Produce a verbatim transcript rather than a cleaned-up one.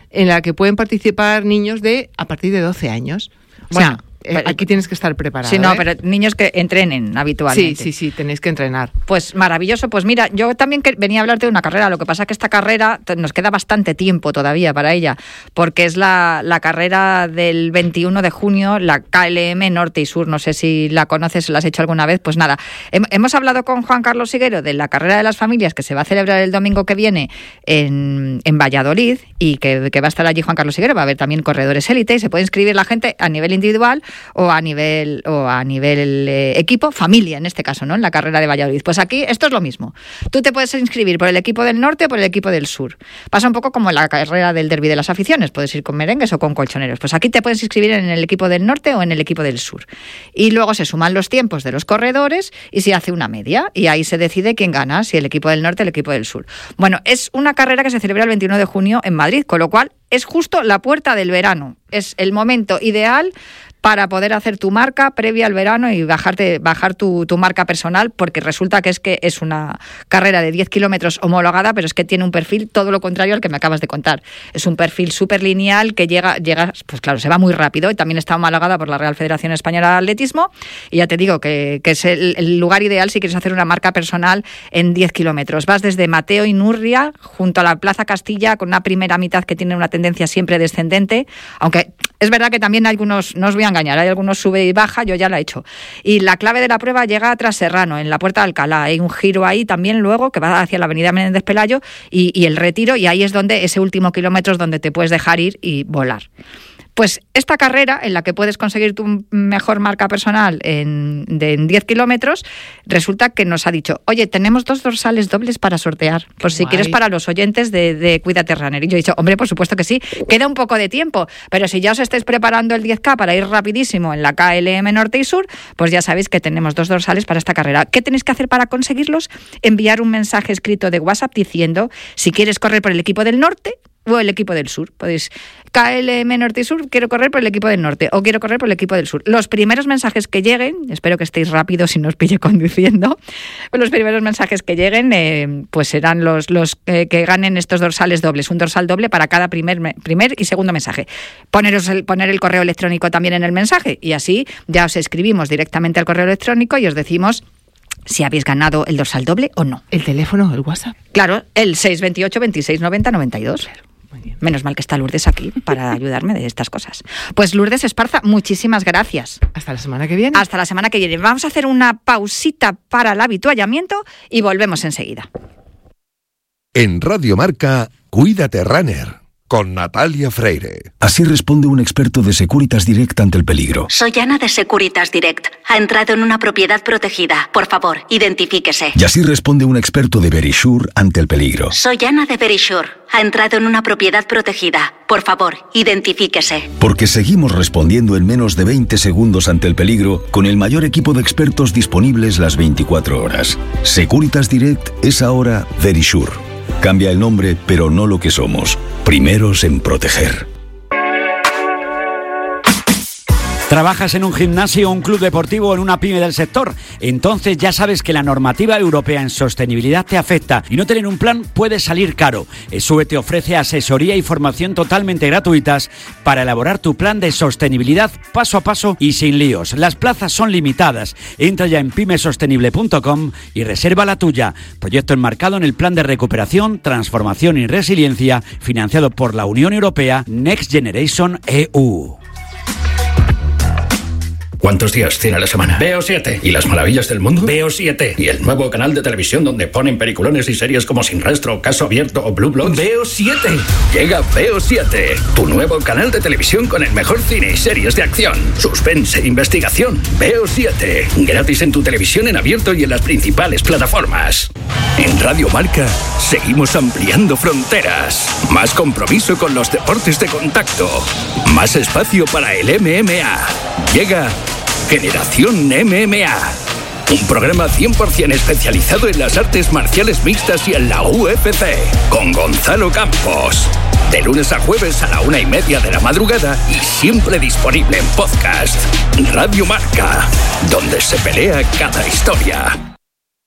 en la que pueden participar niños de a partir de doce años. O Bueno, sea, Eh, aquí tienes que estar preparado. Sí, no, ¿eh? pero niños que entrenen habitualmente. Sí, sí, sí, tenéis que entrenar. Pues maravilloso. Pues mira, yo también que venía a hablarte de una carrera. Lo que pasa es que esta carrera nos queda bastante tiempo todavía para ella, porque es la, la carrera del veintiuno de junio, la K L M Norte y Sur. No sé si la conoces, la has hecho alguna vez. Pues nada, hem, hemos hablado con Juan Carlos Higuero de la carrera de las familias que se va a celebrar el domingo que viene en, en Valladolid, y que, que va a estar allí Juan Carlos Higuero. Va a haber también corredores élite y se puede inscribir la gente a nivel individual o a nivel o a nivel eh, equipo, familia en este caso, ¿no? En la carrera de Valladolid. Pues aquí esto es lo mismo. Tú te puedes inscribir por el equipo del norte o por el equipo del sur. Pasa un poco como en la carrera del derbi de las aficiones. Puedes ir con merengues o con colchoneros. Pues aquí te puedes inscribir en el equipo del norte o en el equipo del sur. Y luego se suman los tiempos de los corredores y se hace una media. Y ahí se decide quién gana, si el equipo del norte o el equipo del sur. Bueno, es una carrera que se celebra el veintiuno de junio en Madrid, con lo cual es justo la puerta del verano. Es el momento ideal para poder hacer tu marca previa al verano y bajarte, bajar tu, tu marca personal, porque resulta que es que es una carrera de diez kilómetros homologada, pero es que tiene un perfil todo lo contrario al que me acabas de contar. Es un perfil súper lineal que llega, llega, pues claro, se va muy rápido, y también está homologada por la Real Federación Española de Atletismo, y ya te digo que, que es el, el lugar ideal si quieres hacer una marca personal en diez kilómetros. Vas desde Mateo y Nurria, junto a la Plaza Castilla, con una primera mitad que tiene una tendencia siempre descendente, aunque es verdad que también hay algunos, no os voy a engañar, hay algunos sube y baja, yo ya la he hecho. Y la clave de la prueba llega a Traserrano, en la Puerta de Alcalá. Hay un giro ahí también luego que va hacia la avenida Menéndez Pelayo y, y el Retiro, y ahí es donde ese último kilómetro es donde te puedes dejar ir y volar. Pues esta carrera, en la que puedes conseguir tu mejor marca personal en, de, en diez kilómetros, resulta que nos ha dicho, oye, tenemos dos dorsales dobles para sortear, por si Guay. quieres, para los oyentes de, de Cuídate Runner. Y yo he dicho, hombre, por supuesto que sí, queda un poco de tiempo, pero si ya os estáis preparando el diez K para ir rapidísimo en la K L M Norte y Sur, pues ya sabéis que tenemos dos dorsales para esta carrera. ¿Qué tenéis que hacer para conseguirlos? Enviar un mensaje escrito de WhatsApp diciendo si quieres correr por el equipo del norte o el equipo del sur. Podéis, K L M Norte y Sur, quiero correr por el equipo del norte o quiero correr por el equipo del sur. Los primeros mensajes que lleguen, espero que estéis rápidos y no os pille conduciendo, los primeros mensajes que lleguen eh, pues serán los, los eh, que ganen estos dorsales dobles, un dorsal doble para cada primer, primer y segundo mensaje. Poneros el, poner el correo electrónico también en el mensaje, y así ya os escribimos directamente al correo electrónico y os decimos si habéis ganado el dorsal doble o no. ¿El teléfono, el WhatsApp? Claro, el seis veintiocho, veintiséis noventa, noventa y dos. Claro. Muy bien. Menos mal que está Lourdes aquí para ayudarme de estas cosas. Pues Lourdes Esparza, muchísimas gracias. Hasta la semana que viene. Hasta la semana que viene. Vamos a hacer una pausita para el habituallamiento y volvemos enseguida. En Radio Marca, Cuídate Runner, con Natalia Freire. Así responde un experto de Securitas Direct ante el peligro. Soy Ana de Securitas Direct. Ha entrado en una propiedad protegida. Por favor, identifíquese. Y así responde un experto de Verisure ante el peligro. Soy Ana de Verisure. Ha entrado en una propiedad protegida. Por favor, identifíquese. Porque seguimos respondiendo en menos de veinte segundos ante el peligro con el mayor equipo de expertos disponibles las veinticuatro horas. Securitas Direct es ahora Verisure. Cambia el nombre, pero no lo que somos. Primeros en proteger. ¿Trabajas en un gimnasio, un club deportivo o en una pyme del sector? Entonces ya sabes que la normativa europea en sostenibilidad te afecta y no tener un plan puede salir caro. ESUE te ofrece asesoría y formación totalmente gratuitas para elaborar tu plan de sostenibilidad paso a paso y sin líos. Las plazas son limitadas. Entra ya en pymesostenible punto com y reserva la tuya. Proyecto enmarcado en el Plan de Recuperación, Transformación y Resiliencia financiado por la Unión Europea Next Generation E U. ¿Cuántos días tiene a la semana? Veo siete. ¿Y las maravillas del mundo? Veo siete. ¿Y el nuevo canal de televisión donde ponen peliculones y series como Sin Rastro, Caso Abierto o Blue Bloods? Veo siete. Llega Veo siete, tu nuevo canal de televisión con el mejor cine y series de acción, suspense e investigación. Veo siete. Gratis en tu televisión en abierto y en las principales plataformas. En Radio Marca seguimos ampliando fronteras. Más compromiso con los deportes de contacto. Más espacio para el M M A. Llega Generación M M A, un programa cien por ciento especializado en las artes marciales mixtas y en la U F C, con Gonzalo Campos. De lunes a jueves a la una y media de la madrugada y siempre disponible en podcast. Radio Marca, donde se pelea cada historia.